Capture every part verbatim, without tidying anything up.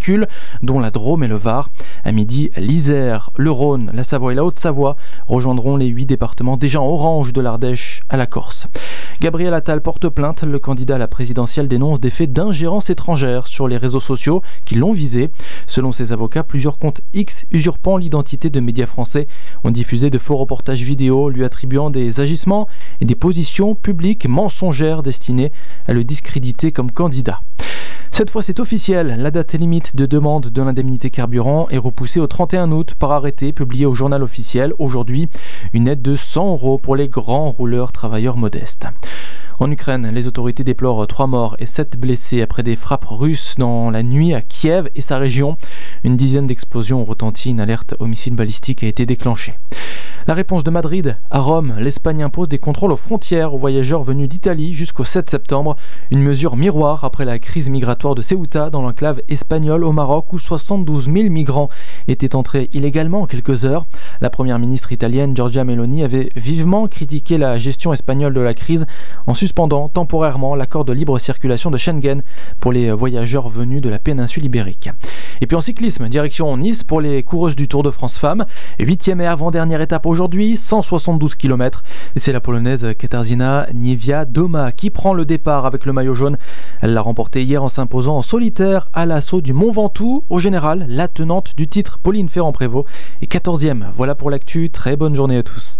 canicules, dont la Drôme et le Var. À midi, l'Isère, le Rhône, la Savoie et la Haute-Savoie rejoindront les huit départements déjà en orange de l'Ardèche à la Corse. Gabriel Attal porte plainte. Le candidat à la présidentielle dénonce des faits d'ingérence étrangère sur les réseaux sociaux qui l'ont visé. Selon ses avocats, plusieurs comptes X usurpant l'identité de médias français ont diffusé de faux reportages vidéo lui attribuant des agissements et des positions publiques mensongères destinées à le discréditer comme candidat. Cette fois, c'est officiel. La date limite de demande de l'indemnité carburant est repoussée au trente et un août par arrêté publié au journal officiel. Aujourd'hui, une aide de cent euros pour les grands rouleurs travailleurs modestes. En Ukraine, les autorités déplorent trois morts et sept blessés après des frappes russes dans la nuit à Kiev et sa région. Une dizaine d'explosions ont retenti, une alerte au missile balistique a été déclenchée. La réponse de Madrid. À Rome, l'Espagne impose des contrôles aux frontières aux voyageurs venus d'Italie jusqu'au sept septembre. Une mesure miroir après la crise migratoire de Ceuta dans l'enclave espagnole au Maroc où soixante-douze mille migrants étaient entrés illégalement en quelques heures. La première ministre italienne Giorgia Meloni avait vivement critiqué la gestion espagnole de la crise en suspendant temporairement l'accord de libre circulation de Schengen pour les voyageurs venus de la péninsule ibérique. Et puis en cyclisme, direction Nice pour les coureuses du Tour de France Femmes. Huitième et avant-dernière étape aujourd'hui, cent soixante-douze kilomètres. Et c'est la polonaise Katarzyna Niewiadoma qui prend le départ avec le maillot jaune. Elle l'a remporté hier en s'imposant en solitaire à l'assaut du Mont Ventoux. Au général, la tenante du titre, Pauline Ferrand-Prévot, est quatorzième. Voilà pour l'actu. Très bonne journée à tous.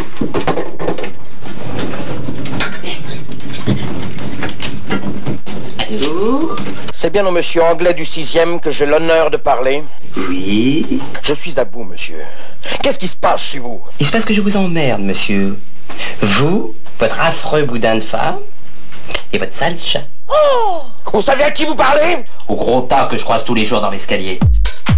Allô ? C'est bien au monsieur anglais du sixième que j'ai l'honneur de parler. Oui. Je suis à bout, monsieur. Qu'est-ce qui se passe chez vous? Il se passe que je vous emmerde, monsieur. Vous, votre affreux boudin de femme et votre sale chat. Oh! Vous savez à qui vous parlez? Au gros tas que je croise tous les jours dans l'escalier.